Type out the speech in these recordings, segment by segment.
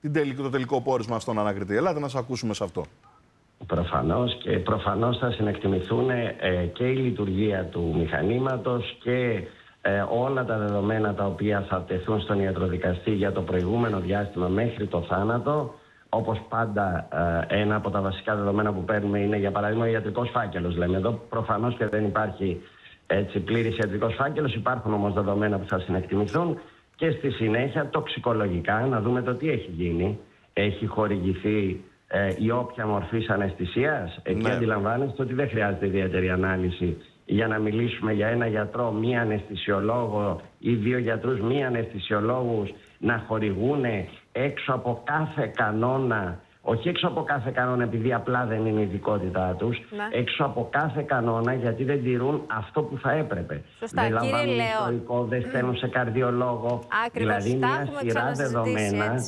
το τελικό πόρισμα στον ανακριτή. Ελάτε να σας ακούσουμε σε αυτό. Προφανώς, και προφανώς θα συνεκτιμηθούν και η λειτουργία του μηχανήματος και όλα τα δεδομένα τα οποία θα τεθούν στον ιατροδικαστή για το προηγούμενο διάστημα μέχρι το θάνατο. Όπως πάντα, ένα από τα βασικά δεδομένα που παίρνουμε είναι, για παράδειγμα, ο ιατρικός φάκελος. Λέμε εδώ προφανώς και δεν υπάρχει πλήρης ιατρικός φάκελος, υπάρχουν όμως δεδομένα που θα συνεκτιμηθούν και στη συνέχεια τοξικολογικά να δούμε το τι έχει γίνει. Έχει χορηγηθεί η όποια μορφής αναισθησίας. Εκεί αντιλαμβάνεστε ότι δεν χρειάζεται ιδιαίτερη ανάλυση για να μιλήσουμε για ένα γιατρό, μία αναισθησιολόγο ή δύο γιατρούς, μία αναισθησιολόγους να χορηγούν έξω από κάθε κανόνα, όχι έξω από κάθε κανόνα επειδή απλά δεν είναι η ειδικότητά τους, έξω από κάθε κανόνα γιατί δεν τηρούν αυτό που θα έπρεπε. Σωστά, δεν λαμβάνουν ιστορικό, δεν στέλνουν σε καρδιολόγο. Ακριβώς, δηλαδή μια σειρά δεδομένα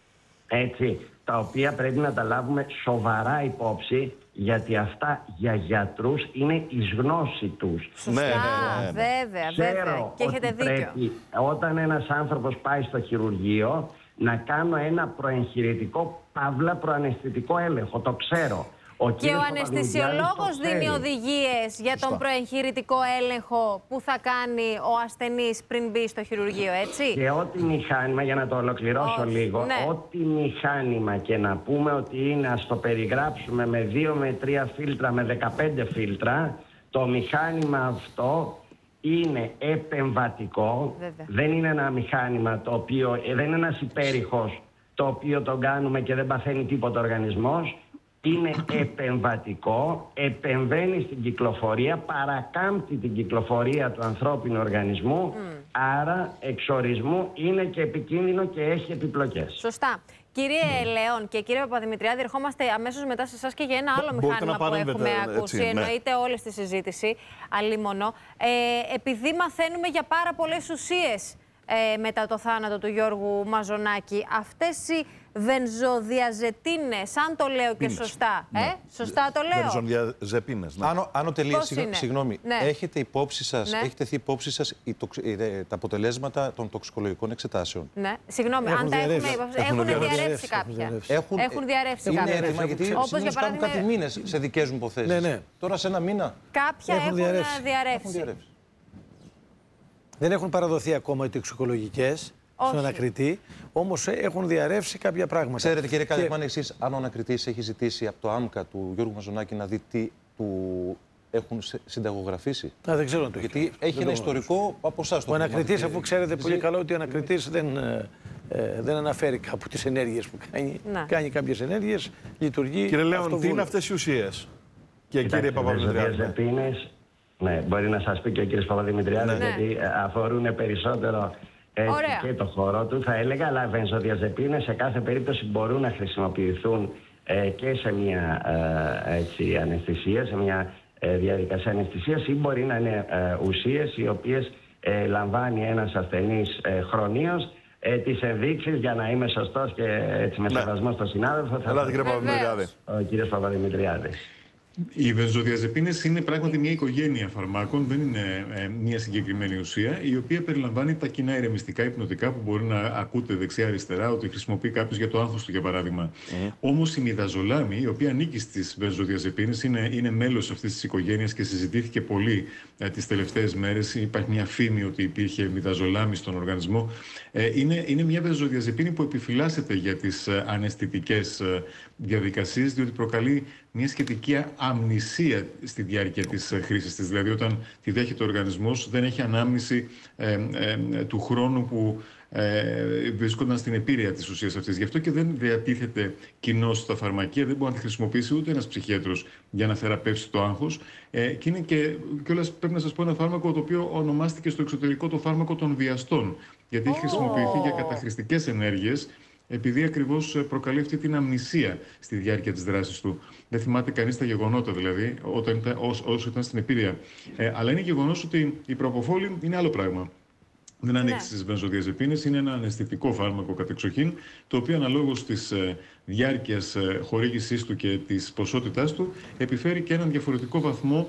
έτσι, τα οποία πρέπει να τα λάβουμε σοβαρά υπόψη, γιατί αυτά για γιατρούς είναι εις γνώση τους. Σωστά, βέβαια. Και έχετε δίκιο. Πρέπει, όταν ένας άνθρωπος πάει στο χειρουργείο, να κάνω ένα προεγχειρητικό παύλα προαναισθητικό έλεγχο. Το ξέρω. Και ο αναισθησιολόγος δίνει οδηγίες για τον προεγχειρητικό έλεγχο που θα κάνει ο ασθενής πριν μπει στο χειρουργείο, έτσι. Και ό,τι μηχάνημα, για να το ολοκληρώσω λίγο, ό,τι μηχάνημα και να πούμε ότι είναι, ας το περιγράψουμε με 2 με 3 φίλτρα, με 15 φίλτρα, το μηχάνημα αυτό είναι επεμβατικό. Βέβαια. Δεν είναι ένα μηχάνημα το οποίο, δεν είναι ένας υπέρηχος το οποίο τον κάνουμε και δεν παθαίνει τίποτα ο οργανισμός. Είναι επεμβατικό, επεμβαίνει στην κυκλοφορία, παρακάμπτει την κυκλοφορία του ανθρώπινου οργανισμού, άρα εξορισμού είναι και επικίνδυνο και έχει επιπλοκές. Σωστά. Κύριε Λέων και κύριε Παπαδημητριάδη, ερχόμαστε αμέσως μετά σε εσάς και για ένα άλλο μηχάνημα που έχουμε ακούσει. Εννοείται όλη στη συζήτηση, αλίμονο. Επειδή μαθαίνουμε για πάρα πολλές ουσίες μετά το θάνατο του Γιώργου Μαζονάκη, αυτές οι βενζοδιαζεπίνες, αν το λέω και σωστά. Σωστά το λέω. Βενζοδιαζεπίνες. Άνω τελεία, συγγνώμη. Έχετε υπόψη σας, έχει τεθεί υπόψη σας τα αποτελέσματα των τοξικολογικών εξετάσεων? Ναι, συγγνώμη, αν τα έχουν διαρρεύσει κάποια. Έχουν διαρρεύσει κάποια. Είναι έτοιμα, γιατί συνήθως κάνουν κάτι μήνες σε δικές μου υποθέσεις. Τώρα σε ένα μήνα. Κάποια έχουν διαρρεύσει. Δεν έχουν παραδοθεί ακόμα οι τοξικολογικές στον ανακριτή, όμως έχουν διαρρεύσει κάποια πράγματα. Ξέρετε, κύριε Καλικμάν, εσείς, αν ο ανακριτής έχει ζητήσει από το ΆΜΚΑ του Γιώργου Μαζονάκη να δει τι του έχουν συνταγογραφήσει? Δεν ξέρω αν το έχει. Γιατί έχει ένα ιστορικό από εσάς. Ο ανακριτής, αφού ξέρετε πολύ καλά ότι ο ανακριτής δεν αναφέρει κάπου τις ενέργειες που κάνει. Κάνει κάποιες ενέργειες, λειτουργεί. Κύριε Λέων, τι είναι αυτές οι ουσίες? Και κύριε Παπαδημητριάδη. Ναι, μπορεί να σας πει και ο κύριος Παπαδημητριάδης, γιατί αφορούν περισσότερο και το χώρο του, θα έλεγα, αλλά βενζοδιαζεπίνες σε κάθε περίπτωση μπορούν να χρησιμοποιηθούν και σε μια αναισθησία, σε μια διαδικασία αναισθησίας, ή μπορεί να είναι ουσίες οι οποίες λαμβάνει ένας ασθενής χρονίως τις ενδείξεις, για να είμαι σωστός και έτσι με σεβασμό στον συνάδελφο. Ο κύριος Παπαδημητριάδης. Οι βενζοδιαζεπίνες είναι πράγματι μια οικογένεια φαρμάκων, δεν είναι μια συγκεκριμένη ουσία, η οποία περιλαμβάνει τα κοινά ηρεμιστικά υπνοτικά που μπορεί να ακούτε δεξιά-αριστερά, ότι χρησιμοποιεί κάποιος για το άγχος του, για παράδειγμα. Όμως η μιδαζολάμη, η οποία ανήκει στις βενζοδιαζεπίνες, είναι μέλος αυτής της οικογένειας και συζητήθηκε πολύ τις τελευταίες μέρες. Υπάρχει μια φήμη ότι υπήρχε μιδαζολάμη στον οργανισμό. Είναι μια βενζοδιαζεπίνη που επιφυλάσσεται για τις αναισθητικές διαδικασίες, διότι προκαλεί μια σχετική αμνησία στη διάρκεια της χρήσης της. Δηλαδή, όταν τη δέχεται ο οργανισμός, δεν έχει ανάμνηση του χρόνου που βρίσκονταν στην επίρρεια της ουσίας αυτής. Γι' αυτό και δεν διατίθεται κοινώς στα φαρμακεία, δεν μπορεί να τη χρησιμοποιήσει ούτε ένας ψυχίατρος για να θεραπεύσει το άγχος. Και είναι και κιόλας, πρέπει να σας πω, ένα φάρμακο το οποίο ονομάστηκε στο εξωτερικό το φάρμακο των βιαστών. Γιατί έχει χρησιμοποιηθεί για καταχρηστικές ενέργειες, επειδή ακριβώς προκαλεί αυτή την αμνησία στη διάρκεια της δράσης του. Δεν θυμάται κανείς τα γεγονότα, δηλαδή, όσο ήταν στην επίρρεια. Αλλά είναι γεγονός ότι η προποφόλη είναι άλλο πράγμα. Δεν ανήκει στις βενζοδιαζεπίνες, είναι ένα αναισθητικό φάρμακο κατεξοχήν, το οποίο αναλόγως της διάρκειας χορήγησής του και της ποσότητάς του επιφέρει και έναν διαφορετικό βαθμό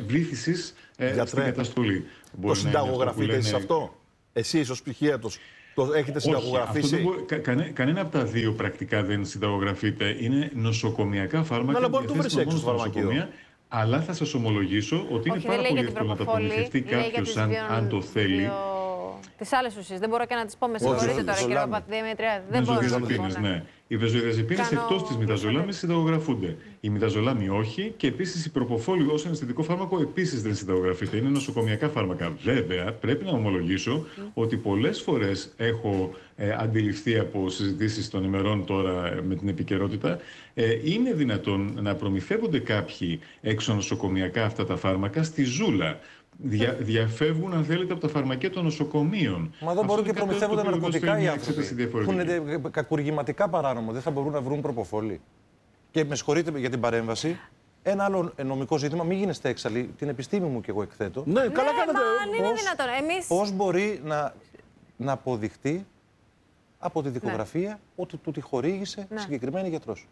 βλήθησης στην καταστολή. Το συνταγογραφείτε εσείς αυτό, εσείς ως ψυχίατρος? Έχετε συνταγογραφήσει? Κανένα από τα δύο πρακτικά δεν συνταγογραφείται. Είναι νοσοκομιακά φάρμακα. Αλλά μπορεί να το βρει έξω στο φαρμακείο. Αλλά θα σας ομολογήσω ότι είναι πάρα πολύ εύκολο να τα προμηθευτεί κάποιος αν το θέλει. Τις άλλες ουσίες. Δεν μπορώ και να τις πω. Με συγχωρείτε τώρα, κύριε Παπαδημητρία. Δεν μπορώ να τις πω. Ναι. Οι βενζοδιαζεπίνες εκτός της μηταζολάμης συνταγογραφούνται. Η μηταζολάμη όχι, και επίσης η προποφόλη ως αναισθητικό φάρμακο επίσης δεν συνταγογραφείται. Είναι νοσοκομιακά φάρμακα. Βέβαια, πρέπει να ομολογήσω ότι πολλές φορές έχω αντιληφθεί από συζητήσεις των ημερών τώρα με την επικαιρότητα, είναι δυνατόν να προμηθεύονται κάποιοι εξωνοσοκομιακά αυτά τα φάρμακα στη ζούλα. Διαφεύγουν, αν θέλετε, από τα φαρμακεία των νοσοκομείων. Μα εδώ μπορούν και προμηθεύονται ναρκωτικά οι άνθρωποι που είναι κακουργηματικά παράνομο. Δεν θα μπορούν να βρουν προποφόλη. Και με συγχωρείτε για την παρέμβαση. Ένα άλλο νομικό ζήτημα, μην γίνεστε έξαλλοι. Την επιστήμη μου κι εγώ εκθέτω. Ναι, καλά κάνετε. Αν είναι δυνατόν. Πώς μπορεί να αποδειχτεί από τη δικογραφία ότι του τη χορήγησε συγκεκριμένη γιατρός?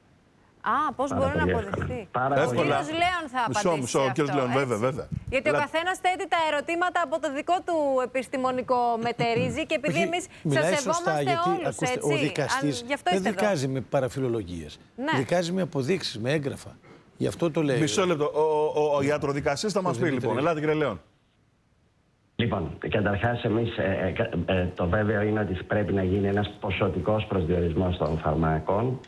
Πώς μπορεί να αποδειχθεί. Ο κύριος Λέων θα απαντήσει ο κύριος Λέων, βέβαια. Γιατί ο καθένας θέτει τα ερωτήματα από το δικό του επιστημονικό μετερίζει και επειδή εμείς σας σεβόμαστε όλους, έτσι. Ο δικαστής δεν δικάζει με παραφιλολογίες. Δικάζει με αποδείξεις, με έγγραφα. Γι' αυτό το λέει. Μισό λεπτό. Ο ιατροδικαστής θα μας πει, λοιπόν. Ελάτε, κύριε Λέων. Λοιπόν, καταρχάς εμείς το βέβαιο είναι ότι πρέπει να γίνει ένας ποσοτικός προσδιορισμός των φαρμάκων.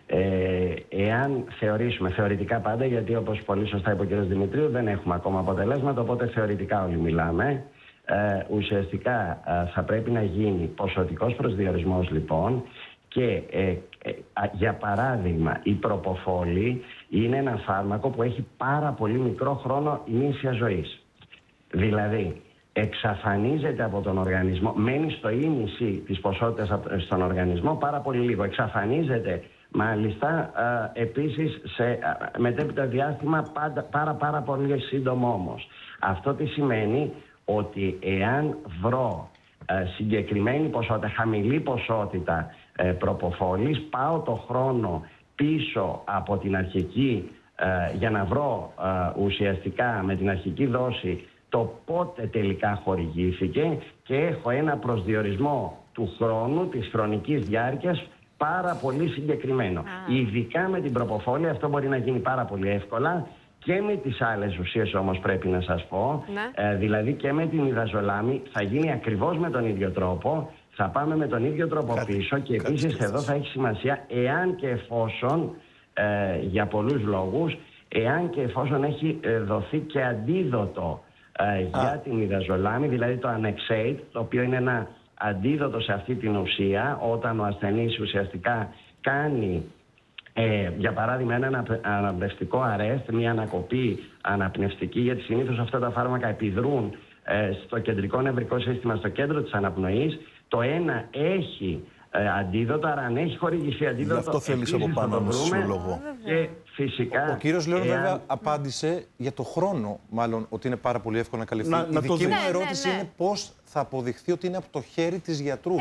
Εάν θεωρήσουμε, θεωρητικά πάντα, γιατί όπως πολύ σωστά είπε ο κ. Δημητρίου, δεν έχουμε ακόμα αποτελέσματα, οπότε θεωρητικά όλοι μιλάμε. Ουσιαστικά θα πρέπει να γίνει ποσοτικός προσδιορισμός, λοιπόν, και για παράδειγμα η προποφόλη είναι ένα φάρμακο που έχει πάρα πολύ μικρό χρόνο ημίσιας ζωής. Δηλαδή, εξαφανίζεται από τον οργανισμό, μένει στο ίμιση της ποσότητας στον οργανισμό πάρα πολύ λίγο. Εξαφανίζεται μάλιστα επίσης σε μετέπειτα διάστημα πάρα πολύ σύντομο όμως. Αυτό τι σημαίνει? Ότι εάν βρω συγκεκριμένη ποσότητα, χαμηλή ποσότητα προποφόλης, πάω το χρόνο πίσω από την αρχική για να βρω ουσιαστικά με την αρχική δόση το πότε τελικά χορηγήθηκε και έχω ένα προσδιορισμό του χρόνου, της χρονικής διάρκειας πάρα πολύ συγκεκριμένο. Ειδικά με την προποφόλη αυτό μπορεί να γίνει πάρα πολύ εύκολα, και με τις άλλες ουσίες όμως πρέπει να σας πω, δηλαδή και με την υδαζολάμη θα γίνει ακριβώς με τον ίδιο τρόπο, θα πάμε με τον ίδιο τρόπο πίσω και επίσης εδώ θα έχει σημασία εάν και εφόσον, για πολλούς λόγους, εάν και εφόσον έχει δοθεί και αντίδοτο για την υδαζολάμη, δηλαδή το Annexate, το οποίο είναι ένα αντίδοτο σε αυτή την ουσία, όταν ο ασθενής ουσιαστικά κάνει, για παράδειγμα, ένα αναπνευστικό αρέστ, μια ανακοπή αναπνευστική, γιατί συνήθως αυτά τα φάρμακα επιδρούν στο κεντρικό νευρικό σύστημα, στο κέντρο της αναπνοής. Το ένα έχει αντίδοτο, άρα αν έχει χορηγηθεί αντίδοτο. Γι' αυτό θέλεις από πάνω να συλλογώ. Και φυσικά. Ο κύριος Λέων βέβαια απάντησε για το χρόνο, μάλλον, ότι είναι πάρα πολύ εύκολο να καλυφθεί. Η δική μου ερώτηση είναι πώς θα αποδειχθεί ότι είναι από το χέρι της γιατρού.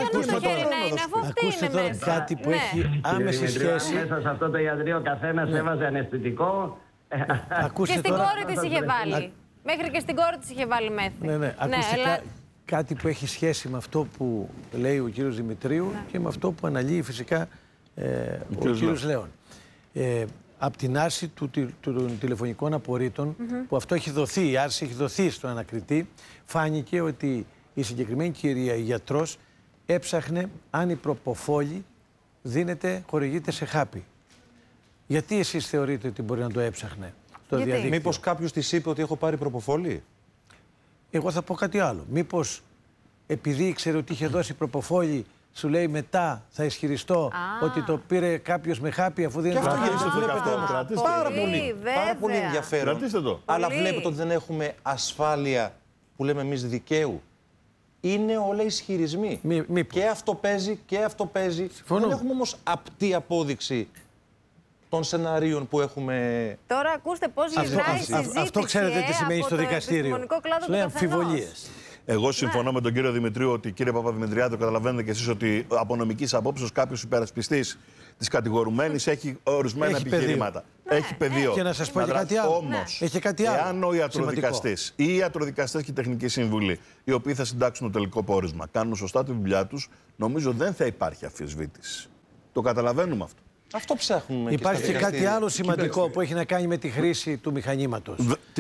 Ακούστε τώρα κάτι που έχει άμεση σχέση. Μέσα σε αυτό το ιατρείο ο καθένας έβαζε αναισθητικό. Και στην κόρη της είχε βάλει. Μέχρι και στην κόρη της είχε βάλει μέθη. Ναι, ακούστε κάτι που έχει σχέση με αυτό που λέει ο κύριος Δημητρίου και με αυτό που αναλύει φυσικά ο κύριος Λέων. Από την άρση των τηλεφωνικών απορρίτων, που αυτό έχει δοθεί, η άρση έχει δοθεί στον ανακριτή, φάνηκε ότι η συγκεκριμένη κυρία, η γιατρός, έψαχνε αν η προποφόλη χορηγείται σε χάπι. Γιατί εσείς θεωρείτε ότι μπορεί να το έψαχνε στο διαδίκτυο? Μήπως κάποιος της είπε ότι έχω πάρει προποφόλη? Εγώ θα πω κάτι άλλο. Μήπως επειδή ήξερε ότι είχε δώσει προποφόλη, σου λέει μετά θα ισχυριστώ ότι το πήρε κάποιος με χάπι, αφού δεν είναι πάρα πολύ ενδιαφέρον. Αλλά βλέπετε ότι δεν έχουμε ασφάλεια που λέμε εμείς δικαίου. Είναι όλα ισχυρισμοί. Και αυτό παίζει και αυτό παίζει. Δεν έχουμε όμως απτή απόδειξη των σεναρίων που έχουμε. Τώρα ακούστε πώς γυρνάει η συζήτηση. Αυτό ξέρετε τι σημαίνει στο δικαστήριο. Λέει αμφιβολίες. Εγώ συμφωνώ με τον κύριο Δημητρίου ότι, κύριε Παπαδημητριάδη, καταλαβαίνετε κι εσείς ότι από νομικής απόψεως κάποιος υπερασπιστής της κατηγορουμένης έχει ορισμένα επιχειρήματα. Έχει πεδίο. Και να σας πω και κάτι άλλο. Όμως, έχει κάτι άλλο. εάν ο ιατροδικαστής ή οι ιατροδικαστές και η τεχνική συμβουλή, οι οποίοι θα συντάξουν το τελικό πόρισμα, κάνουν σωστά τη δουλειά τους, νομίζω δεν θα υπάρχει αμφισβήτηση. Το καταλαβαίνουμε αυτό. Αυτό ψάχνουμε. Υπάρχει και κάτι άλλο σημαντικό που έχει να κάνει με τη χρήση του μηχανήματος.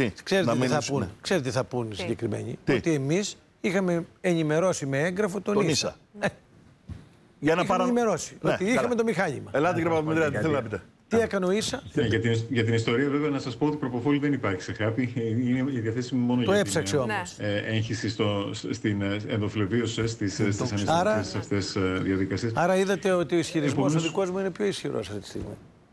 Ξέρετε τι θα πούνε οι συγκεκριμένοι. Ότι εμείς είχαμε ενημερώσει με έγγραφο τον ίσα. Για να είχαμε ενημερώσει ότι είχαμε το μηχάνημα. Ελάτε, κύριε Παπαδημητριάδη, τι θέλετε να πείτε. Τι έκανε ο ίσα. Για την ιστορία, βέβαια, να σας πω ότι προποφόλη δεν υπάρχει σε χάπι. Είναι διαθέσιμη μόνο για την έγχυση στην ενδοφλεβίωση στις αναισθητικές αυτές διαδικασίες. Άρα είδατε ότι ο ισχυρισμός ο δικός μου είναι πιο ισχυρός αυτή τη στιγμή.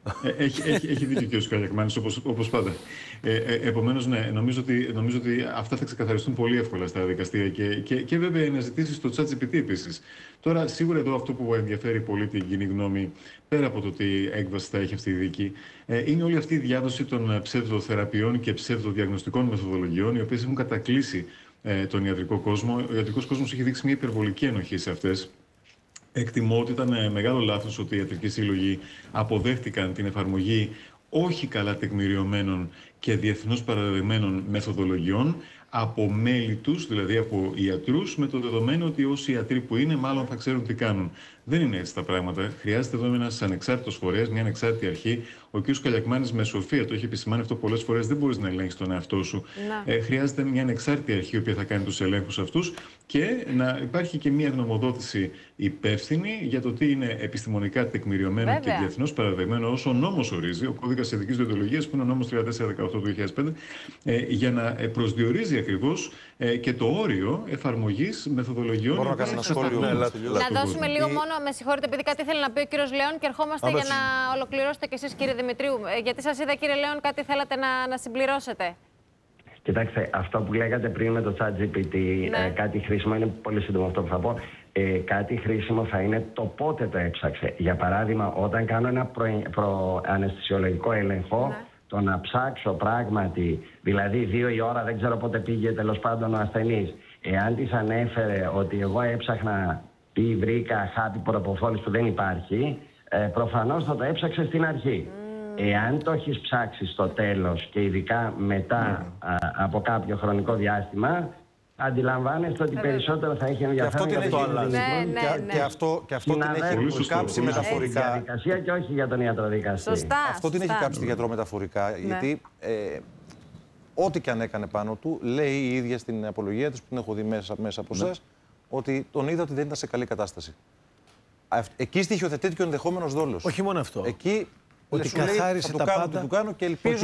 Έχει δίκιο και ο Καλιακμάνης, όπως πάντα. Επομένως, ναι, νομίζω ότι αυτά θα ξεκαθαριστούν πολύ εύκολα στα δικαστήρια και βέβαια οι αναζητήσεις στο ChatGPT επίσης. Τώρα, σίγουρα εδώ αυτό που ενδιαφέρει πολύ την κοινή γνώμη, πέρα από το τι έκβαση θα έχει αυτή η δίκη, είναι όλη αυτή η διάδοση των ψευδοθεραπείων και ψευδοδιαγνωστικών μεθοδολογιών, οι οποίες έχουν κατακλείσει τον ιατρικό κόσμο. Ο ιατρικός κόσμος έχει δείξει μια υπερβολική ενοχή σε αυτές. Εκτιμώ ότι ήταν μεγάλο λάθος ότι οι ιατρικοί σύλλογοι αποδέχτηκαν την εφαρμογή όχι καλά τεκμηριωμένων και διεθνώς παραδεδομένων μεθοδολογιών από μέλη τους, δηλαδή από ιατρούς, με το δεδομένο ότι όσοι ιατροί που είναι, μάλλον θα ξέρουν τι κάνουν. Δεν είναι έτσι τα πράγματα. Χρειάζεται εδώ ένας ανεξάρτητος φορέας, μια ανεξάρτητη αρχή. Ο κ. Καλιακμάνης με σοφία το έχει επισημάνει αυτό πολλές φορές. Δεν μπορείς να ελέγχεις τον εαυτό σου. Χρειάζεται μια ανεξάρτητη αρχή, η οποία θα κάνει τους ελέγχους αυτούς και να υπάρχει και μια γνωμοδότηση υπεύθυνη για το τι είναι επιστημονικά τεκμηριωμένο και διεθνώς παραδεδομένο, όσο ο νόμος ορίζει, ο κώδικας ηθικής δεοντολογίας, που είναι ο νόμος 3418 του 2005, για να προσδιορίζει ακριβώς και το όριο εφαρμογής μεθοδολογιών. Μπορώ να κάνω ένα σχόλιο. Να δώσουμε λίγο μόνο, με συγχωρείτε, επειδή κάτι θέλει να πει ο κύριος Λέων και ερχόμαστε για να ολοκληρώσετε κι εσείς, κύριε Δημητρίου. Γιατί σας είδα, κύριε Λέων, κάτι θέλατε να συμπληρώσετε. Κοιτάξτε, αυτό που λέγατε πριν με το ChatGPT, κάτι χρήσιμο, είναι πολύ σύντομο αυτό που θα πω. Κάτι χρήσιμο θα είναι το πότε το έψαξε. Για παράδειγμα, όταν κάνω ένα προαναισθησιολογικό έλεγχο, το να ψάξω πράγματι, δηλαδή 2 η ώρα, δεν ξέρω πότε πήγε τέλος πάντων ο ασθενής, εάν της ανέφερε ότι εγώ έψαχνα ή βρήκα χάπι προποφόλης που δεν υπάρχει, προφανώς θα το έψαξε στην αρχή. Εάν το έχεις ψάξει στο τέλος και ειδικά μετά από κάποιο χρονικό διάστημα, αντιλαμβάνεστε ότι περισσότερο θα έχει ενδιαφέρον για αυτό. Και αυτό την έχει κάψει μεταφορικά. Για διαδικασία και όχι για τον ιατροδικαστή. Αυτό την έχει κάψει τη γιατρό μεταφορικά, γιατί ό,τι και αν έκανε πάνω του, λέει η ίδια στην απολογία της, που την έχω δει μέσα από εσάς, ότι τον είδα ότι δεν ήταν σε καλή κατάσταση. Εκεί στοιχειοθετείται και ο ενδεχόμενος δόλος. Όχι μόνο αυτό. Εκεί ότι καθάρισε τα πάντα, του κάνω και ελπίζω...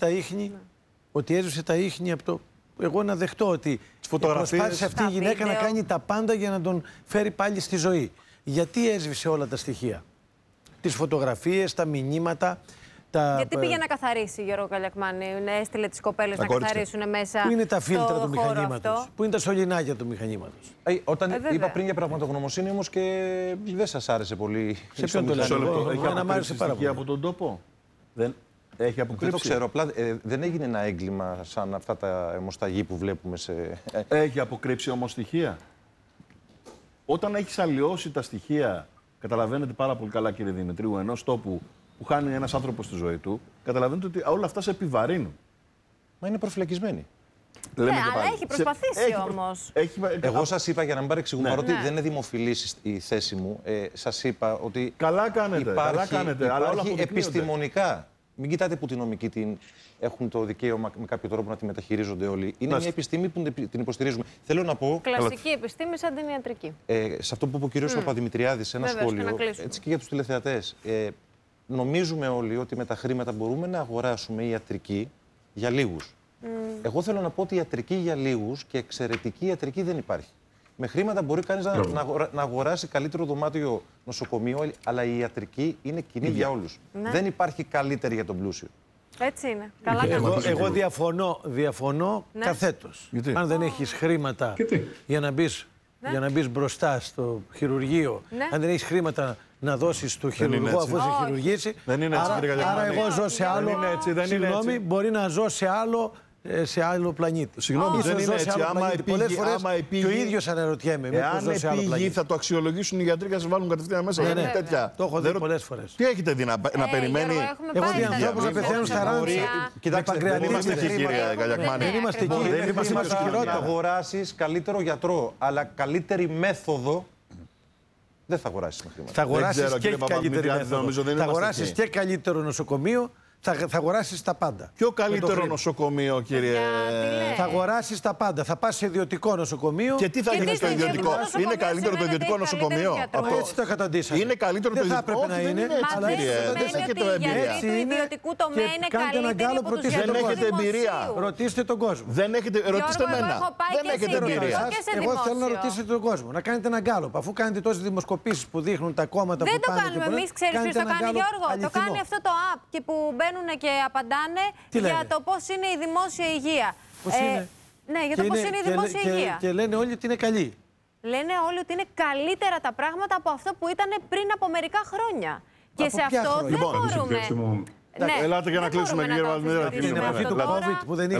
ότι έσβησε τα ίχνη από το... Εγώ να δεχτώ ότι προσπάθησε αυτή η γυναίκα να κάνει τα πάντα για να τον φέρει πάλι στη ζωή. Γιατί έσβησε όλα τα στοιχεία. Τις φωτογραφίες, τα μηνύματα... Γιατί πήγε να καθαρίσει, Γιώργο Καλιακμάνη, έστειλε τις κοπέλες να καθαρίσουν μέσα. Πού είναι τα φίλτρα του μηχανήματος, πού είναι τα σωληνάκια του μηχανήματος. Όταν είπα πριν για πραγματογνωμοσύνη όμως και δεν σας άρεσε πολύ. Σε ποιον το λέω, έχει να άρεσε πάρα πολύ από τον τόπο. Δεν έχει αποκρύψει. Δεν το ξέρω, απλά δεν έγινε ένα έγκλημα σαν αυτά τα αιμοσταγή που βλέπουμε σε... Έχει αποκρύψει όμως στοιχεία. Όταν έχεις αλλοιώσει τα στοιχεία, καταλαβαίνετε πάρα πολύ καλά, κύριε Δημητρίου, ενός τόπου που χάνει ένας άνθρωπος στη ζωή του, καταλαβαίνετε ότι όλα αυτά σε επιβαρύνουν. Μα είναι προφυλακισμένοι. Ναι, αλλά έχει προσπαθήσει όμως. Εγώ σας είπα, για να μην παρεξηγούμε, παρότι δεν είναι δημοφιλής η θέση μου, σας είπα ότι καλά κάνετε, υπάρχει επιστημονικά. Μην κοιτάτε που την νομική έχουν το δικαίωμα με κάποιο τρόπο να τη μεταχειρίζονται όλοι. Είναι μια επιστήμη που την υποστηρίζουμε. Θέλω να πω. Κλασική επιστήμη σαν την ιατρική. Σε αυτό που είπε ο κ. Παπαδημητριάδης, ένα σχόλιο, έτσι και για τους τηλεθεατές. Νομίζουμε όλοι ότι με τα χρήματα μπορούμε να αγοράσουμε ιατρική για λίγους. Εγώ θέλω να πω ότι ιατρική για λίγους και εξαιρετική ιατρική δεν υπάρχει. Με χρήματα μπορεί κανείς να αγοράσει καλύτερο δωμάτιο νοσοκομείο, αλλά η ιατρική είναι κοινή για όλους. Δεν υπάρχει καλύτερη για τον πλούσιο. Έτσι είναι. Εγώ διαφωνώ καθέτος. Αν δεν έχεις χρήματα για να μπεις μπροστά στο χειρουργείο, αν δεν έχεις χρήματα να δώσεις στο χειρουργό αφού σε χειρουργήσει, άρα εγώ ζω σε άλλο, συγγνώμη, μπορεί να ζω σε άλλο σε άλλο πλανήτη. Συγγνώμη, δεν είναι έτσι. Άμα επήγει, και ο ίδιος αναρωτιέμαι. Εάν επήγει, θα το αξιολογήσουν οι γιατροί και θα σε βάλουν κατευθείαν μέσα. Ναι, ναι. Το έχω δει πολλές φορές. Τι έχετε δει να περιμένει? Έχω δει ανθρώπους να πεθαίνουν στα ράντσια. Κοιτάξτε, δεν είμαστε εκεί, κύριε Καλιακμάνη. Δεν είμαστε εκεί. Δεν είμαστε να αγοράσεις καλύτερο γιατρό, αλλά καλύτερη μέθοδο. Δεν θα αγοράσεις με χρήματα. Θα αγοράσεις και καλύτερη μέθοδο. Θα αγοράσεις και καλύτερο νοσοκομείο. Θα αγοράσεις τα πάντα. Ποιο καλύτερο νοσοκομείο, κύριε? Θα αγοράσεις τα πάντα. Θα πας σε ιδιωτικό νοσοκομείο. Και τι θα γίνει στο ιδιωτικό? Είναι καλύτερο το ιδιωτικό νοσοκομείο? Έτσι το καταντήσατε. Είναι καλύτερο το ιδιωτικό? Δεν θα έπρεπε να είναι. Αλλά δεν έχετε εμπειρία. Έτσι είναι. Το ιδιωτικού τομέα είναι καλύτερο από τους ιδιωτικούς. Δεν έχετε εμπειρία. Ρωτήστε τον κόσμο. Ρωτήστε εμένα. Δεν έχετε εμπειρία. Εγώ θέλω να ρωτήσετε τον κόσμο. Να κάνετε ένα γκάλωπ. Αφού κάνετε τόσες δημοσκοπήσεις που δείχνουν τα κόμματα που πάνε. Δεν το κάνουμε εμείς. Ξέρεις ποιος το κάνει, Γιώργο? Το κάνει αυτό το app και που μπαίνουν και απαντάνε για το πώς είναι η δημόσια υγεία. Πώς είναι? Ναι, για το πώς είναι η δημόσια υγεία. Και λένε όλοι ότι είναι καλή. Λένε όλοι ότι είναι καλύτερα τα πράγματα από αυτό που ήταν πριν από μερικά χρόνια. Και σε αυτό δεν μπορούμε. Ναι, ελάτε για να κλείσουμε, κύριε Βαλμίδα.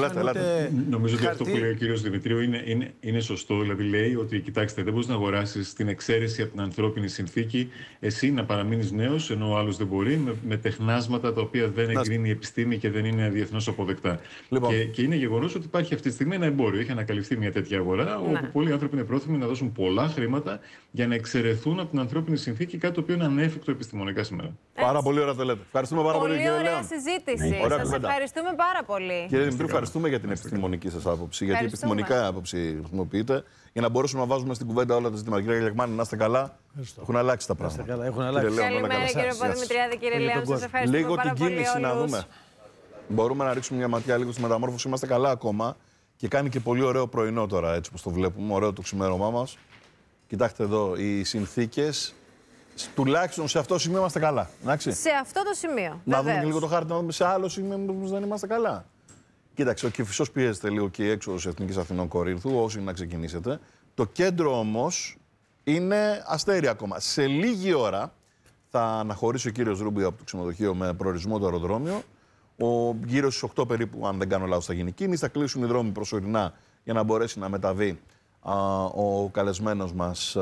Νομίζω ότι αυτό που λέει ο κύριος Δημητρίου είναι σωστό. Δηλαδή, λέει ότι, κοιτάξτε, δεν μπορείς να αγοράσεις την εξαίρεση από την ανθρώπινη συνθήκη, εσύ να παραμείνεις νέος, ενώ ο άλλος δεν μπορεί, με τεχνάσματα τα οποία δεν εγκρίνει η επιστήμη και δεν είναι διεθνώς αποδεκτά. Και είναι γεγονός ότι υπάρχει αυτή τη στιγμή ένα εμπόριο. Έχει ανακαλυφθεί μια τέτοια αγορά, όπου πολλοί άνθρωποι είναι πρόθυμοι να δώσουν πολλά χρήματα για να εξαιρεθούν από την ανθρώπινη συνθήκη, κάτι το οποίο είναι ανέφικτο επιστημονικά σήμερα. Πάρα πολύ ωραία το λέτε. Ευχαριστούμε πάρα πολύ, κύριε. Ωραία συζήτηση. Σας ευχαριστούμε πάρα πολύ. Κύριε Δημητρίου, ευχαριστούμε για την επιστημονική σας άποψη. Γιατί επιστημονικά άποψη χρησιμοποιείτε για να μπορέσουμε να βάζουμε στην κουβέντα όλα τα ζητήματα. Κύριε Καλιακμάνη, να είστε καλά. Έχουν αλλάξει τα πράγματα. Καλημέρα, κύριε Παπαδημητριάδη, κύριε Λέων. Σας ευχαριστούμε λίγο πάρα την πολύ. κίνηση να δούμε. Μπορούμε να ρίξουμε μια ματιά λίγο στη μεταμόρφωση. Είμαστε καλά ακόμα και κάνει και πολύ ωραίο πρωινό τώρα, έτσι όπως το βλέπουμε. Ωραίο το ξημέρωμά μας. Κοιτάξτε εδώ, οι συνθήκες. Τουλάχιστον σε αυτό το σημείο είμαστε καλά. Εντάξει. Σε αυτό το σημείο. Να δούμε και λίγο το χάρτη, να δούμε σε άλλο σημείο που δεν είμαστε καλά. Κοίταξε, ο Κηφισός πιέζεται λίγο και η έξοδος Εθνικής Αθηνών Κορίνθου, όσοι να ξεκινήσετε. Το κέντρο όμως είναι αστέρι ακόμα. Σε λίγη ώρα θα αναχωρήσει ο κύριος Ρούμπιο από το ξενοδοχείο με προορισμό το αεροδρόμιο. Γύρω στις 8 περίπου, αν δεν κάνω λάθος, θα γίνει κίνηση. Θα κλείσουν οι δρόμοι προσωρινά για να μπορέσει να μεταβεί ο καλεσμένος μας,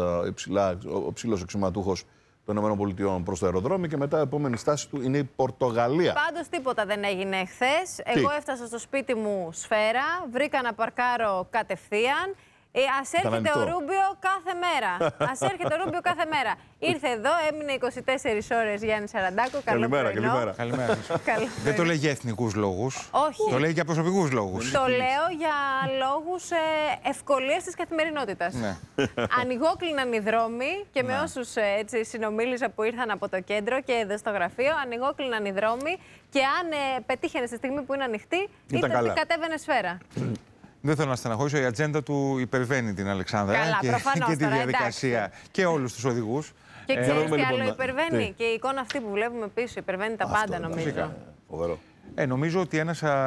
ο ψηλός αξιωματούχος των ΗΠΑ προς το αεροδρόμιο και μετά η επόμενη στάση του είναι η Πορτογαλία. Πάντως τίποτα δεν έγινε χθες. Εγώ έφτασα στο σπίτι μου Σφαίρα, βρήκα να παρκάρω κατευθείαν. Ας έρχεται ο Ρούμπιο κάθε μέρα. Ας έρχεται ο Ρούμπιο κάθε μέρα. Ήρθε εδώ, έμεινε 24 ώρες Γιάννη Σαραντάκο. Καλημέρα. Καλημέρα. Δεν το λέει για εθνικούς λόγους. Όχι. Το λέει για προσωπικούς λόγους. Το λέω για λόγους ευκολίας της καθημερινότητας. Ναι. Ανοιγόκλειναν οι δρόμοι και με όσους συνομίλησα που ήρθαν από το κέντρο και εδώ στο γραφείο, ανοιγόκλειναν οι δρόμοι και αν πετύχαινε στη στιγμή που είναι ανοιχτή, κατέβαινε Σφαίρα. Δεν θέλω να στεναχωρήσω, η ατζέντα του υπερβαίνει την Αλεξάνδρα και τη διαδικασία εντάξει. Και όλους τους οδηγούς. Και ξέρεις τι άλλο υπερβαίνει? Και η εικόνα αυτή που βλέπουμε πίσω υπερβαίνει τα πάντα, νομίζω. Φοβερό. Νομίζω ότι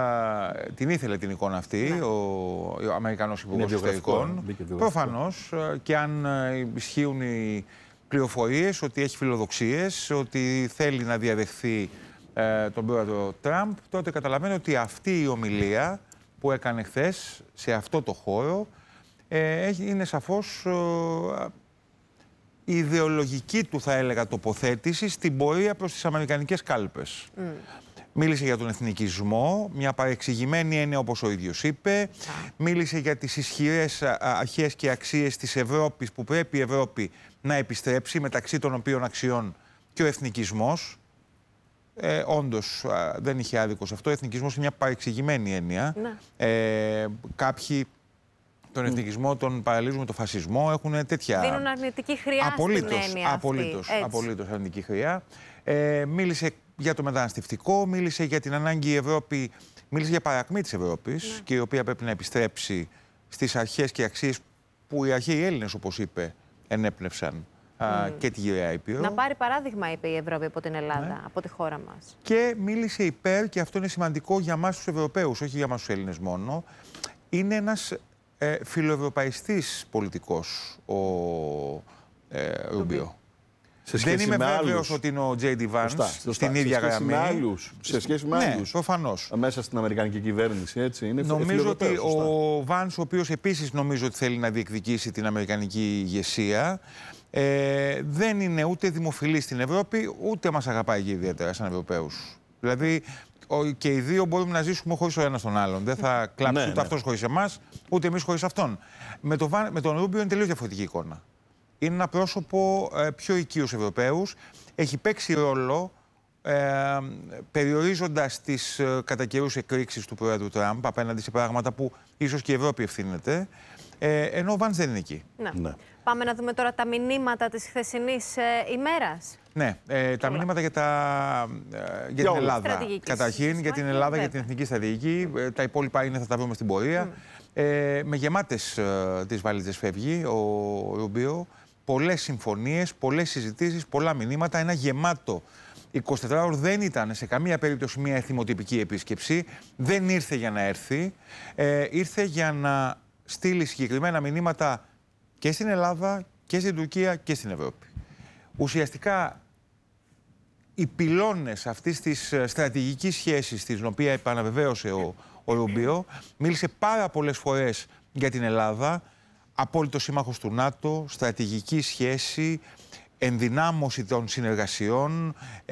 την ήθελε την εικόνα αυτή ο Αμερικανός Υπουργός Εξωτερικών. Προφανώς, και αν ισχύουν οι πληροφορίες ότι έχει φιλοδοξίες, ότι θέλει να διαδεχθεί τον πρόεδρο Τραμπ, τότε καταλαβαίνω ότι αυτή η ομιλία που έκανε χθες σε αυτό το χώρο είναι σαφώς η ιδεολογική του, θα έλεγα, τοποθέτηση στην πορεία προς τις αμερικανικές κάλπες. Μίλησε για τον εθνικισμό, μια παρεξηγημένη έννοια όπως ο ίδιος είπε. Μίλησε για τις ισχυρές αρχές και αξίες της Ευρώπης που πρέπει η Ευρώπη να επιστρέψει, μεταξύ των οποίων αξιών και ο εθνικισμός. Όντως δεν είχε άδικο σε αυτό. Ο εθνικισμός είναι μια παρεξηγημένη έννοια. Κάποιοι τον εθνικισμό τον παραλύζουν με τον φασισμό, έχουν τέτοια. Δίνουν αρνητική χρειά στην έννοια αυτή. Απολύτως αρνητική χρειά. Μίλησε για το μεταναστευτικό, μίλησε για την ανάγκη η Ευρώπη, μίλησε για παρακμή της Ευρώπης και η οποία πρέπει να επιστρέψει στις αρχές και αξίες που οι αρχαίοι Έλληνες, όπως είπε, ενέπνευσαν. Και τη γυραιά Ήπειρο. Να πάρει παράδειγμα, είπε η Ευρώπη, από την Ελλάδα, από τη χώρα μας. Και μίλησε υπέρ, και αυτό είναι σημαντικό για εμάς τους Ευρωπαίους, όχι για εμάς τους Έλληνες μόνο. Είναι ένας φιλοευρωπαϊστής πολιτικός ο Ρούμπιο. Δεν είμαι βέβαιος ότι είναι ο J.D. Vance στην ίδια γραμμή. Σε σχέση με άλλους. Προφανώς. Μέσα στην Αμερικανική κυβέρνηση, έτσι. Νομίζω ότι ο Vance, ο οποίος επίσης νομίζω ότι θέλει να διεκδικήσει την Αμερικανική ηγεσία, δεν είναι ούτε δημοφιλής στην Ευρώπη, ούτε μας αγαπάει και ιδιαίτερα σαν Ευρωπαίους. Δηλαδή, και οι δύο μπορούμε να ζήσουμε χωρίς ο ένας τον άλλον. Δεν θα κλάψει ούτε αυτός χωρίς εμάς, ούτε εμείς χωρίς αυτόν. Με τον Ρούμπιο είναι τελείως διαφορετική εικόνα. Είναι ένα πρόσωπο πιο οικείους Ευρωπαίους. Έχει παίξει ρόλο περιορίζοντας τις κατά καιρούς εκρήξεις του Πρόεδρου Τραμπ απέναντι σε πράγματα που ίσως και η Ευρώπη ευθύνεται. Ενώ ο Βάνς δεν είναι εκεί. Ναι. Πάμε να δούμε τώρα τα μηνύματα της χθεσινής ημέρας. Ναι, τα μηνύματα για την Ελλάδα. Καταρχήν για την Ελλάδα, για την εθνική στρατηγική. Τα υπόλοιπα θα τα βρούμε στην πορεία. Με γεμάτες τις βαλίτσες φεύγει ο Ρουμπίο. Πολλές συμφωνίες, πολλές συζητήσεις, πολλά μηνύματα. Ένα γεμάτο 24ωρο. Δεν ήταν σε καμία περίπτωση μια εθιμοτυπική επίσκεψη. Δεν ήρθε για να έρθει. Ήρθε για να στείλει συγκεκριμένα μηνύματα και στην Ελλάδα και στην Τουρκία και στην Ευρώπη. Ουσιαστικά οι πυλώνες αυτής της στρατηγικής σχέσης, την οποία επαναβεβαίωσε ο Ρουμπίο, μίλησε πάρα πολλές φορές για την Ελλάδα, απόλυτο σύμμαχος του ΝΑΤΟ, στρατηγική σχέση, ενδυνάμωση των συνεργασιών,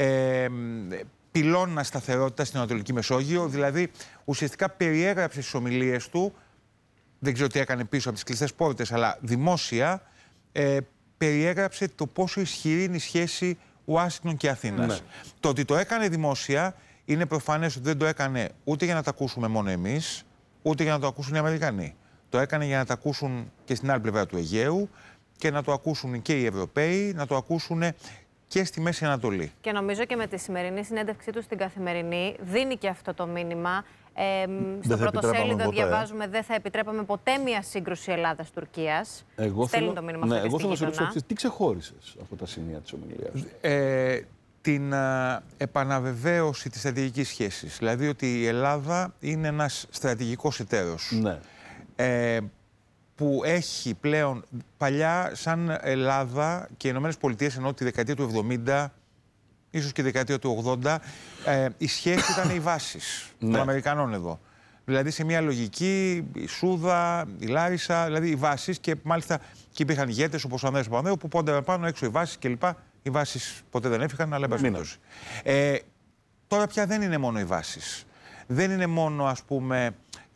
πυλώνα σταθερότητα στην Ανατολική Μεσόγειο. Δηλαδή, ουσιαστικά περιέγραψε στις ομιλίες του, δεν ξέρω τι έκανε πίσω από τις κλειστές πόρτες, αλλά δημόσια, περιέγραψε το πόσο ισχυρή είναι η σχέση Ουάσιγκτον και Αθήνας. Ναι. Το ότι το έκανε δημόσια είναι προφανές ότι δεν το έκανε ούτε για να τα ακούσουμε μόνο εμείς, ούτε για να το ακούσουν οι Αμερικανοί. Το έκανε για να τα ακούσουν και στην άλλη πλευρά του Αιγαίου και να το ακούσουν και οι Ευρωπαίοι, να το ακούσουν και στη Μέση Ανατολή. Και νομίζω και με τη σημερινή συνέντευξή του στην Καθημερινή δίνει και αυτό το μήνυμα. Στο πρωτοσέλιδο διαβάζουμε δεν θα επιτρέπαμε ποτέ μια σύγκρουση Ελλάδας-Τουρκίας. Στέλνει το μήνυμα αυτό. Εγώ θέλω να σε ρωτήσω, τι ξεχώρισες από τα σημεία της ομιλίας? Την επαναβεβαίωση της στρατηγικής σχέσης. Δηλαδή ότι η Ελλάδα είναι ένας στρατηγικός εταίρος. Ναι. Που έχει πλέον παλιά σαν Ελλάδα και οι Ηνωμένες Πολιτείες, ενώ τη δεκαετία του 70, ίσως και τη δεκαετία του 80, η σχέση ήταν οι βάσεις των Αμερικανών εδώ. Δηλαδή σε μια λογική, η Σούδα, η Λάρισα, δηλαδή οι βάσεις, και μάλιστα και υπήρχαν ηγέτες όπως ο Ανδρέας Παπανδρέου που πόντευαν πάνω έξω οι βάσεις κλπ. Οι βάσεις ποτέ δεν έφυγαν, αλλά εμπασχετώσει. Τώρα πια δεν είναι μόνο οι βάσεις. Δεν είναι μόνο, ας πούμε,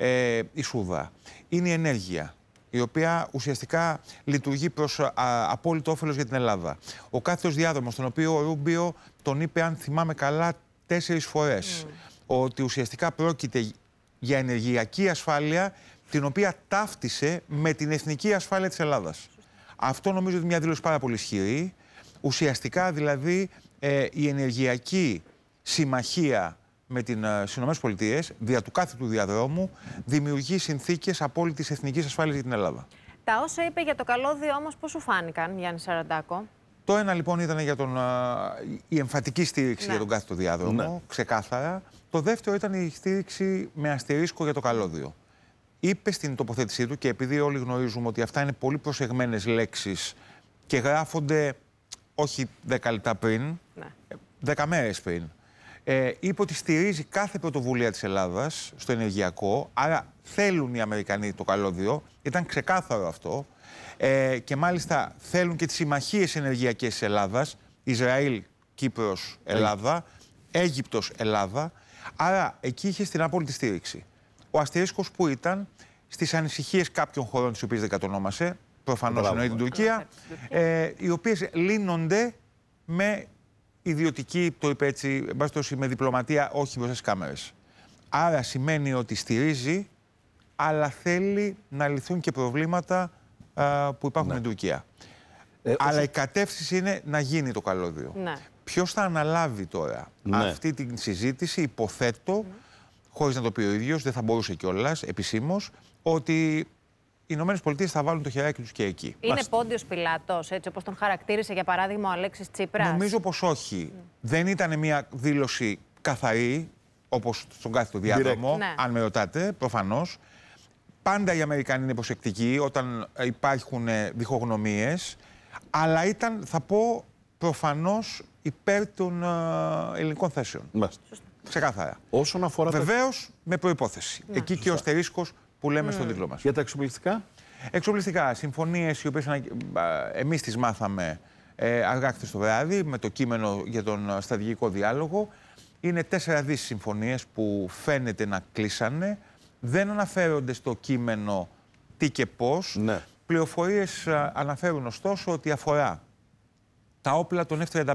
η Σούδα. Είναι η ενέργεια, η οποία ουσιαστικά λειτουργεί προς απόλυτο όφελος για την Ελλάδα. Ο κάθετος διάδρομος, τον οποίο ο Ρούμπιο τον είπε, αν θυμάμαι καλά, 4 φορές, ότι ουσιαστικά πρόκειται για ενεργειακή ασφάλεια, την οποία ταύτισε με την εθνική ασφάλεια της Ελλάδας. Αυτό νομίζω ότι είναι μια δήλωση πάρα πολύ ισχυρή. Ουσιαστικά δηλαδή η ενεργειακή συμμαχία με τις ΗΠΑ, δια του κάθετου διαδρόμου, δημιουργεί συνθήκες απόλυτης εθνικής ασφάλειας για την Ελλάδα. Τα όσα είπε για το καλώδιο όμως, πώς σου φάνηκαν, Γιάννη Σαραντάκο? Το ένα λοιπόν ήταν για η εμφατική στήριξη για τον κάθετο διάδρομο, ξεκάθαρα. Το δεύτερο ήταν η στήριξη με αστερίσκο για το καλώδιο. Είπε στην τοποθέτησή του, και επειδή όλοι γνωρίζουμε ότι αυτά είναι πολύ προσεγμένες λέξεις και γράφονται όχι 10 λεπτά πριν, 10 μέρες πριν, είπε ότι στηρίζει κάθε πρωτοβουλία της Ελλάδας στο ενεργειακό, άρα θέλουν οι Αμερικανοί το καλώδιο, ήταν ξεκάθαρο αυτό, και μάλιστα θέλουν και τις συμμαχίες ενεργειακές της Ελλάδας, Ισραήλ, Κύπρος, Ελλάδα, Αίγυπτος, Ελλάδα, άρα εκεί είχε στην απόλυτη στήριξη. Ο αστερίσκος που ήταν στις ανησυχίες κάποιων χωρών, τις οποίες δεν κατονόμασε, προφανώς εννοεί την Τουρκία, οι οποίες λύνονται με ιδιωτική, το είπε έτσι, με διπλωματία, όχι μπροστά στις κάμερες. Άρα σημαίνει ότι στηρίζει, αλλά θέλει να λυθούν και προβλήματα που υπάρχουν στην Τουρκία. Αλλά η κατεύθυνση είναι να γίνει το καλώδιο. Ποιος θα αναλάβει τώρα αυτή τη συζήτηση? Υποθέτω, χωρίς να το πει ο ίδιος, δεν θα μπορούσε κιόλας επισήμως, ότι οι Ηνωμένες Πολιτείες θα βάλουν το χεράκι τους και εκεί. Είναι Πόντιος Πιλάτος, έτσι όπως τον χαρακτήρισε για παράδειγμα ο Αλέξης Τσίπρας? Νομίζω πως όχι. Δεν ήταν μια δήλωση καθαρή, όπως στον κάθετο διάδρομο, αν με ρωτάτε, προφανώς. Πάντα οι Αμερικανοί είναι προσεκτικοί όταν υπάρχουν διχογνωμίες, αλλά ήταν, θα πω, προφανώς υπέρ των ελληνικών θέσεων. Ξεκάθαρα. Όσον αφορά βεβαίως με προϋπόθεση. Εκεί και ο αστερίσκος που λέμε στον τίτλο μας. Για τα εξοπλιστικά. Εξοπλιστικά, συμφωνίες οι οποίες εμείς τις μάθαμε αργά χθες το βράδυ με το κείμενο για τον στρατηγικό διάλογο. Είναι 4 δις συμφωνίες που φαίνεται να κλείσανε. Δεν αναφέρονται στο κείμενο τι και πώς. Ναι. Πληροφορίες αναφέρουν ωστόσο ότι αφορά τα όπλα των F-35.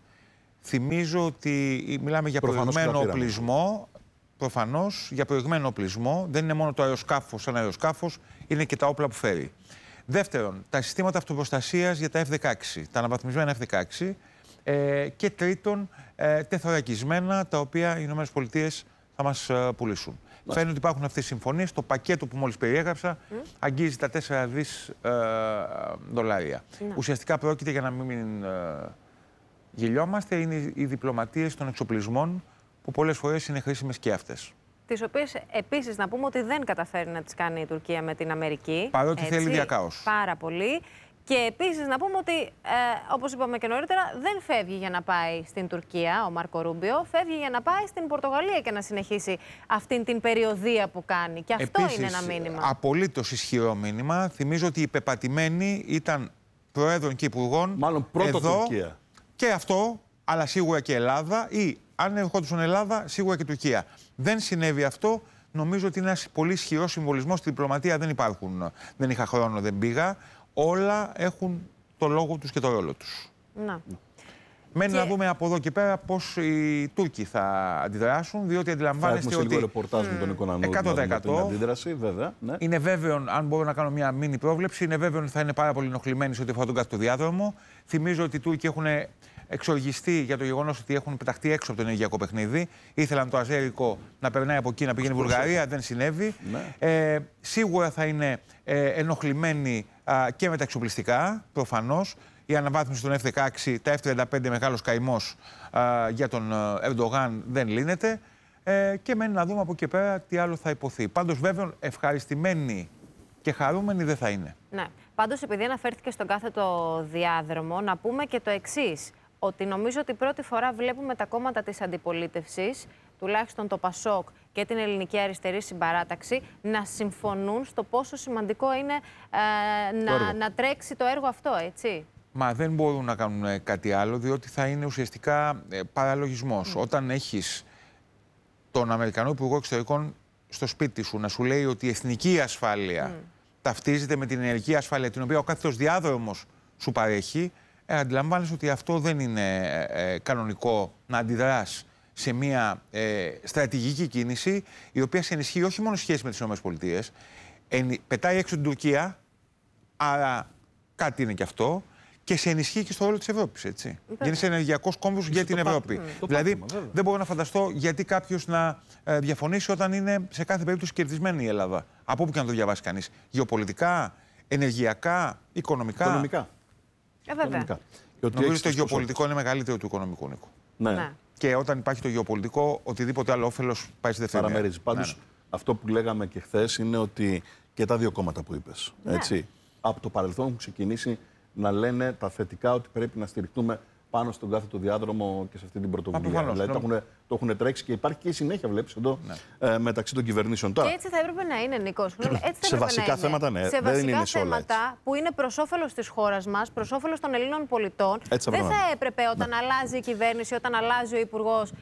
Θυμίζω ότι μιλάμε για προηγμένο οπλισμό. Προφανώς για προηγμένο οπλισμό. Δεν είναι μόνο το αεροσκάφο σαν αεροσκάφος, είναι και τα όπλα που φέρει. Δεύτερον, τα συστήματα αυτοπροστασίας για τα F-16, τα αναβαθμισμένα F-16. Και τρίτον, τεθωρακισμένα, τα οποία οι ΗΠΑ θα μας πουλήσουν. Φαίνεται ότι υπάρχουν αυτές οι συμφωνίες. Το πακέτο που μόλις περιέγραψα αγγίζει τα 4 δις δολάρια. Ουσιαστικά πρόκειται, για να μην γελιόμαστε, είναι οι διπλωματίες των εξοπλισμών που πολλές φορές είναι χρήσιμες και αυτές. Τις οποίες επίσης να πούμε ότι δεν καταφέρει να τις κάνει η Τουρκία με την Αμερική. Παρότι θέλει διακάως. Πάρα πολύ. Και επίσης να πούμε ότι, όπως είπαμε και νωρίτερα, δεν φεύγει για να πάει στην Τουρκία ο Μάρκο Ρούμπιο, φεύγει για να πάει στην Πορτογαλία και να συνεχίσει αυτήν την περιοδεία που κάνει. Και αυτό επίσης, είναι ένα μήνυμα. Απολύτως ισχυρό μήνυμα. Θυμίζω ότι οι πεπατημένοι ήταν προέδρων και υπουργών. Μάλλον πρώτο Τουρκία. Και αυτό, αλλά σίγουρα και Ελλάδα, ή αν ερχόντουσαν Ελλάδα, σίγουρα και Τουρκία. Δεν συνέβη αυτό. Νομίζω ότι είναι ένας πολύ ισχυρό συμβολισμός. Στη διπλωματία δεν υπάρχουν. Δεν είχα χρόνο, δεν πήγα. Όλα έχουν το λόγο τους και το ρόλο τους. Μένει να δούμε από εδώ και πέρα πώς οι Τούρκοι θα αντιδράσουν, διότι αντιλαμβάνεστε ότι. Έχουμε ρεπορτάζ με τον Οικονομικό 100%. Αντίδραση, βέβαια. Ναι. Είναι βέβαιο, αν μπορώ να κάνω μια μίνι πρόβλεψη, είναι βέβαιο ότι θα είναι πάρα πολύ ενοχλημένοι σε ό,τι αφορά τον κάθετο διάδρομο. Θυμίζω ότι οι Τούρκοι έχουν εξοργιστεί για το γεγονός ότι έχουν πεταχτεί έξω από το ενεργειακό παιχνίδι. Ήθελαν το αζέρικο να περνάει από εκεί, να πηγαίνει Βουλγαρία, δεν συνέβη. Ναι. Σίγουρα θα είναι ενοχλημένοι και με τα εξοπλιστικά, προφανώς. Η αναβάθμιση των F-16, τα F-35 μεγάλος καημός για τον Ερντογάν δεν λύνεται. Και μένει να δούμε από εκεί πέρα τι άλλο θα υποθεί. Πάντως, βέβαια, ευχαριστημένοι και χαρούμενοι δεν θα είναι. Ναι. Πάντως, επειδή αναφέρθηκε στον κάθετο διάδρομο, να πούμε και το εξής. Ότι νομίζω ότι πρώτη φορά βλέπουμε τα κόμματα της αντιπολίτευσης, τουλάχιστον το ΠΑΣΟΚ και την Ελληνική Αριστερή Συμπαράταξη, να συμφωνούν στο πόσο σημαντικό είναι να τρέξει το έργο αυτό, έτσι. Μα δεν μπορούν να κάνουν κάτι άλλο, διότι θα είναι ουσιαστικά παραλογισμός. Όταν έχεις τον Αμερικανό Υπουργό Εξωτερικών στο σπίτι σου να σου λέει ότι η εθνική ασφάλεια ταυτίζεται με την ενεργειακή ασφάλεια, την οποία ο κάθετος διάδρομος σου παρέχει, αντιλαμβάνεσαι ότι αυτό δεν είναι κανονικό να αντιδράς σε μια στρατηγική κίνηση, η οποία σε ενισχύει όχι μόνο σχέση με τις ΗΠΑ, πετάει έξω την Τουρκία, άρα κάτι είναι και αυτό, και σε ενισχύει και στο ρόλο της Ευρώπης, έτσι. Γίνεσαι ενεργειακός κόμβος για την Ευρώπη. Δηλαδή, δεν μπορώ να φανταστώ γιατί κάποιος να διαφωνήσει όταν είναι σε κάθε περίπτωση κερδισμένη η Ελλάδα. Από όπου και να το διαβάσει κανείς. Γεωπολιτικά, ενεργειακά, οικονομικά. Βέβαια. Νομίζω ότι το γεωπολιτικό είναι μεγαλύτερο του οικονομικού, Νίκο. Ναι. Και όταν υπάρχει το γεωπολιτικό, οτιδήποτε άλλο όφελος πάει στη δεύτερη μέρα. Παραμερίζει. Πάντως, αυτό που λέγαμε και χθες είναι ότι και τα δύο κόμματα που είπες, έτσι, από το παρελθόν έχουν ξεκινήσει να λένε τα θετικά, ότι πρέπει να στηριχτούμε πάνω στον κάθετο διάδρομο και σε αυτή την πρωτοβουλία. Δηλαδή το έχουν τρέξει και υπάρχει και η συνέχεια, βλέπεις εδώ, μεταξύ των κυβερνήσεων. Τώρα, και έτσι θα έπρεπε να είναι, Νίκο. Σε βασικά θέματα, ναι. Σε δεν βασικά είναι σε όλα θέματα έτσι. που είναι προς όφελος της χώρας μας, προς όφελος των Ελλήνων πολιτών, δεν θα έπρεπε όταν αλλάζει η κυβέρνηση, όταν αλλάζει ο υπουργός,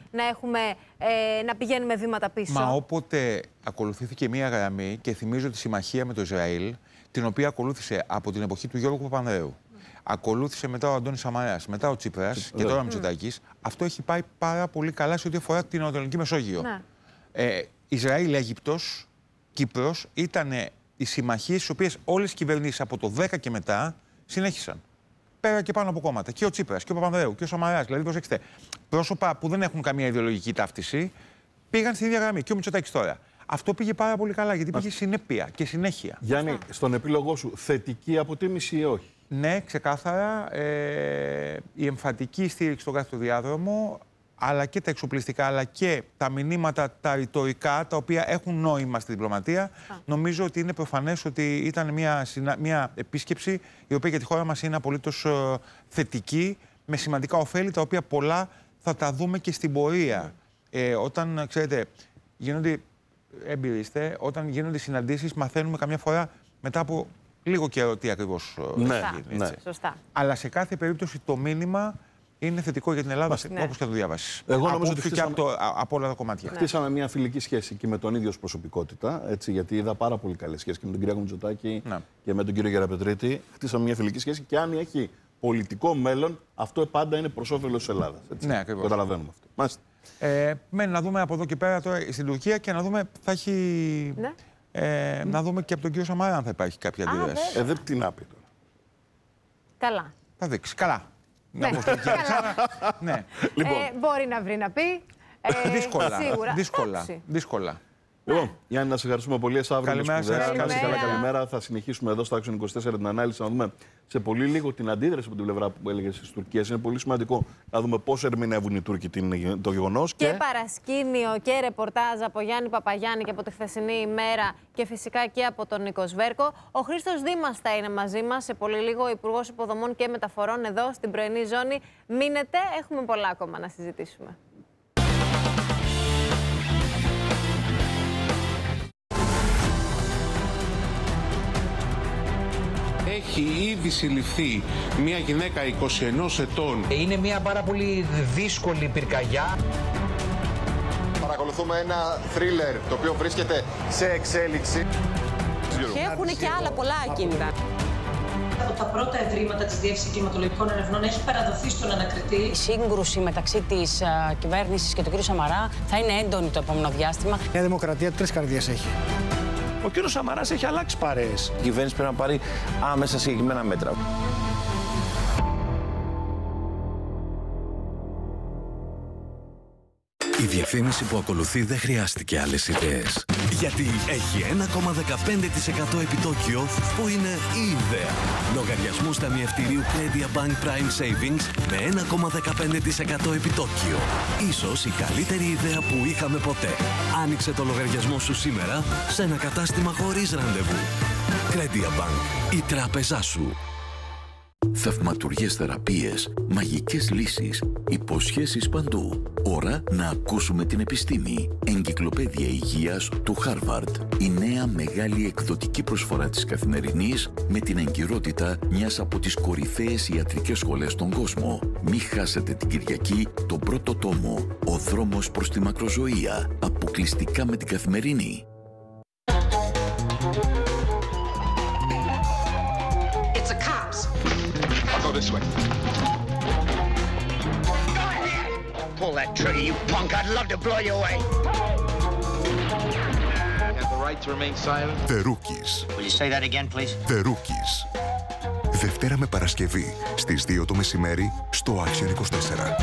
να πηγαίνουμε βήματα πίσω. Μα όποτε ακολουθήθηκε μία γραμμή, και θυμίζω τη συμμαχία με το Ισραήλ, την οποία ακολούθησε από την εποχή του Γιώργου Παπανδρέου. Ακολούθησε μετά ο Αντώνης Σαμαράς, μετά ο Τσίπρας και τώρα ο Μητσοτάκης. Αυτό έχει πάει πάρα πολύ καλά σε ό,τι αφορά την Ανατολική Μεσόγειο. Ισραήλ, Αίγυπτος, Κύπρος ήταν οι συμμαχίες στις οποίες όλες οι κυβερνήσεις από το 10 και μετά συνέχισαν. Πέρα και πάνω από κόμματα. Και ο Τσίπρας και ο Παπανδρέου και ο Σαμαράς. Δηλαδή, προσέξτε, πρόσωπα που δεν έχουν καμία ιδεολογική ταύτιση πήγαν στην ίδια γραμμή. Και ο Μητσοτάκης τώρα. Αυτό πήγε πάρα πολύ καλά, γιατί πήγε συνέπεια και συνέχεια. Γιάννη, στον επίλογό σου, θετική αποτίμηση ή όχι? Ναι, ξεκάθαρα. Η εμφατική στήριξη στον κάθετο διάδρομο, αλλά και τα εξοπλιστικά, αλλά και τα μηνύματα, τα ρητορικά, τα οποία έχουν νόημα στη διπλωματία. Νομίζω ότι είναι προφανές ότι ήταν μια επίσκεψη η οποία για τη χώρα μας είναι απολύτως θετική, με σημαντικά ωφέλη, τα οποία πολλά θα τα δούμε και στην πορεία. Όταν, ξέρετε, γίνονται, έμπειροι είστε, όταν γίνονται συναντήσεις, μαθαίνουμε καμιά φορά μετά από λίγο καιρό τι ακριβώς γίνει. Σωστά. Αλλά σε κάθε περίπτωση το μήνυμα είναι θετικό για την Ελλάδα, όπως και το διάβασες. Εγώ νομίζω ότι χτίσαμε, από όλα τα κομμάτια. Χτίσαμε μια φιλική σχέση και με τον ίδιο προσωπικότητα, έτσι, γιατί είδα πάρα πολύ καλές σχέσεις και με τον κύριο Μητσοτάκη και με τον κύριο Γεραπετρίτη. Χτίσαμε μια φιλική σχέση και αν έχει πολιτικό μέλλον, αυτό πάντα είναι προς όφελος της Ελλάδας. Ναι, ακριβώς. Καταλαβαίνουμε αυτό. Μάλιστα. Μένει να δούμε από εδώ και πέρα τώρα στην Τουρκία και να δούμε, θα έχει. Να δούμε και από τον κύριο Σαμαρά αν θα υπάρχει κάποια αντίδραση. Δεν τι να πει τώρα. Καλά. Θα δείξει. Καλά. Ναι. Ναι. Λοιπόν. Μπορεί να βρει να πει. Δύσκολα. Λοιπόν, Γιάννη, να σε ευχαριστούμε πολύ. Αύριο καλημέρα. Θα συνεχίσουμε εδώ στο Action 24 την ανάλυση, να δούμε σε πολύ λίγο την αντίδραση από την πλευρά που έλεγε τη Τουρκία. Είναι πολύ σημαντικό να δούμε πώς ερμηνεύουν οι Τούρκοι το γεγονός. Και παρασκήνιο και ρεπορτάζ από Γιάννη Παπαγιάννη και από τη χθεσινή ημέρα και φυσικά και από τον Νίκο Σβέρκο. Ο Χρήστος Δήμας θα είναι μαζί μας σε πολύ λίγο, Υπουργός Υποδομών και Μεταφορών εδώ στην πρωινή ζώνη. Μείνετε, έχουμε πολλά ακόμα να συζητήσουμε. Έχει ήδη συλληφθεί μια γυναίκα 21 ετών. Είναι μια πάρα πολύ δύσκολη πυρκαγιά. Παρακολουθούμε ένα θρίλερ το οποίο βρίσκεται σε εξέλιξη. Και έχουν και άλλα πολλά ακίνητα. Από τα πρώτα ευρήματα της Διεύθυνσης Κλιματολογικών Ερευνών έχει παραδοθεί στον ανακριτή. Η σύγκρουση μεταξύ της κυβέρνησης και του κ. Σαμαρά θα είναι έντονη το επόμενο διάστημα. Η Νέα Δημοκρατία 3 καρδιές έχει. Ο κύριος Σαμαράς έχει αλλάξει παρέες. Η κυβέρνηση πρέπει να πάρει άμεσα συγκεκριμένα μέτρα. Η διαφήμιση που ακολουθεί δεν χρειάστηκε άλλες ιδέες. Γιατί έχει 1,15% επιτόκιο που είναι η ιδέα. Λογαριασμού ταμιευτηρίου Credit Bank Prime Savings με 1,15% επιτόκιο. Ίσως η καλύτερη ιδέα που είχαμε ποτέ. Άνοιξε το λογαριασμό σου σήμερα σε ένα κατάστημα χωρίς ραντεβού. Credit Bank, η τράπεζά σου. Θαυματουργές θεραπείες, μαγικές λύσεις, υποσχέσεις παντού. Ώρα να ακούσουμε την επιστήμη. Εγκυκλοπαίδεια υγείας του Harvard. Η νέα μεγάλη εκδοτική προσφορά της Καθημερινής με την εγκυρότητα μιας από τις κορυφαίες ιατρικές σχολές στον κόσμο. Μη χάσετε την Κυριακή τον πρώτο τόμο «Ο δρόμος προς τη μακροζωία». Αποκλειστικά με την Καθημερινή. This way. Go ahead! Pull that trigger, you punk! I'd love to blow you away! Have the right to remain silent? The Rookies. Will you say that again, please? The Rookies. Δευτέρα με Παρασκευή στις 2 το μεσημέρι στο Action 24.